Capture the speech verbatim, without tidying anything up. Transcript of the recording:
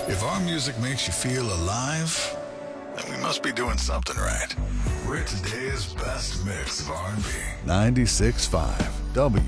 If our music makes you feel alive, then we must be doing something right. We're today's best mix of R and B. ninety-six point five W